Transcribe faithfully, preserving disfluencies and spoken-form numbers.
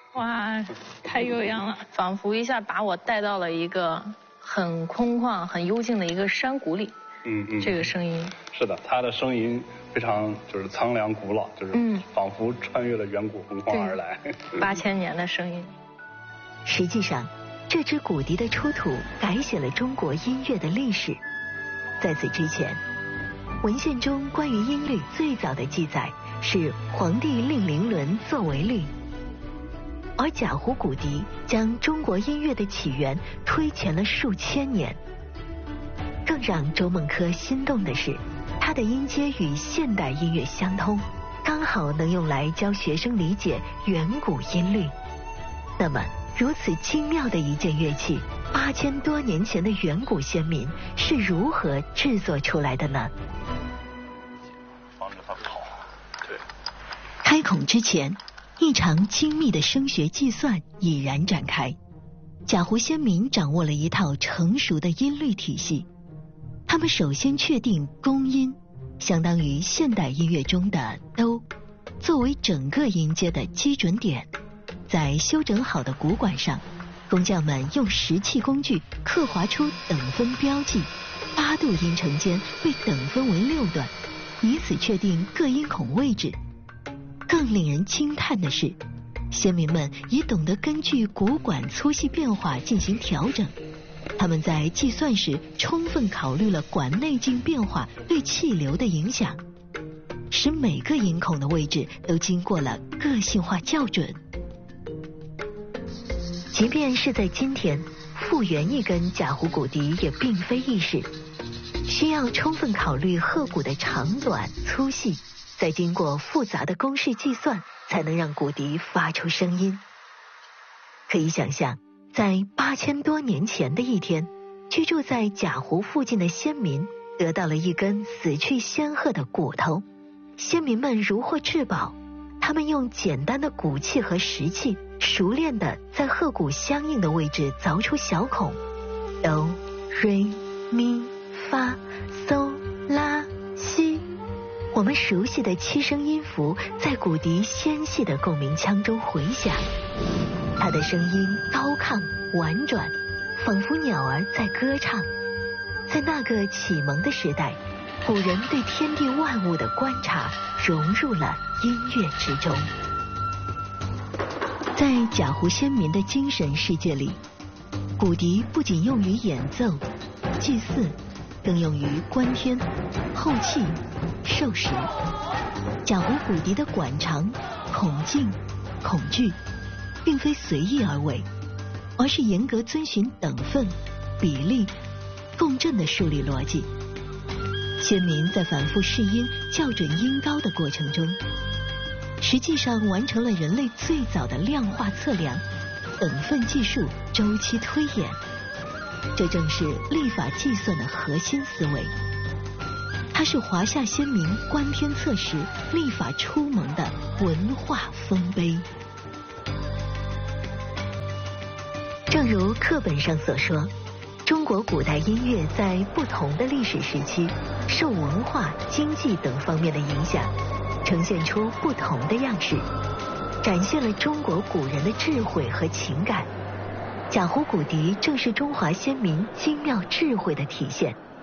哇，太悠扬了，仿佛一下把我带到了一个很空旷、很幽静的一个山谷里。 嗯嗯， 这个声音是的，它的声音非常就是苍凉古老，就是仿佛穿越了远古洪荒而来。 八千年的声音。 实际上，这支骨笛的出土改写了中国音乐的历史。在此之前，文献中关于音律最早的记载是黄帝令零伦作为律，而贾胡骨笛将中国音乐的起源推前了数千年。更让周梦柯心动的是，它的音阶与现代音乐相通，刚好能用来教学生理解远古音律。那么，如此精妙的一件乐器，八千多年前的远古先民是如何制作出来的呢？ 防止它跑。对。 开孔之前，一场精密的声学计算已然展开。贾胡先民掌握了一套成熟的音律体系。他们首先确定宫音，相当于现代音乐中的哆，作为整个音阶的基准点。在修整好的鼓管上，工匠们用石器工具刻划出等分标记，八度音程间被等分为六段，以此确定各音孔位置。更令人惊叹的是，先民们已懂得根据鼓管粗细变化进行调整。他们在计算时充分考虑了管内径变化对气流的影响，使每个音孔的位置都经过了个性化校准。即便是在今天，复原一根贾胡骨笛也并非易事，需要充分考虑鹤骨的长短粗细，再经过复杂的公式计算，才能让骨笛发出声音。可以想象，在八千多年前的一天，居住在贾胡附近的先民得到了一根死去仙鹤的骨头。先民们如获至宝，他们用简单的骨器和石器，熟练地在鹤骨相应的位置凿出小孔，哆、瑞、咪、发、嗦、拉、西。我们熟悉的七声音符在骨笛纤细的共鸣腔中回响，它的声音高亢婉转，仿佛鸟儿在歌唱。在那个启蒙的时代，古人对天地万物的观察融入了音乐之中。在贾胡先民的精神世界里，骨笛不仅用于演奏、祭祀，更用于观天、候气、授时。贾胡骨笛的管长、孔径、孔距，并非随意而为，而是严格遵循等分、比例、共振的数理逻辑。先民在反复试音、校准音高的过程中，实际上完成了人类最早的量化测量、等分计数、周期推演。这正是历法计算的核心思维，它是华夏先民观天测时历法出蒙的文化丰碑。正如课本上所说，中国古代音乐在不同的历史时期，受文化、经济等方面的影响，呈现出不同的样式，展现了中国古人的智慧和情感。贾胡骨笛正是中华先民精妙智慧的体现，